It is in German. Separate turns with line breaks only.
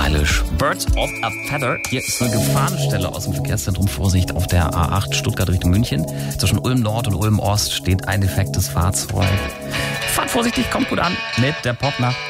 Eilish. Birds of a Feather. Hier ist eine Gefahrenstelle aus dem Verkehrszentrum. Vorsicht auf der A8 Stuttgart Richtung München. Zwischen Ulm Nord und Ulm Ost steht ein defektes Fahrzeug. Fahrt vorsichtig, kommt gut an mit der Popnacht.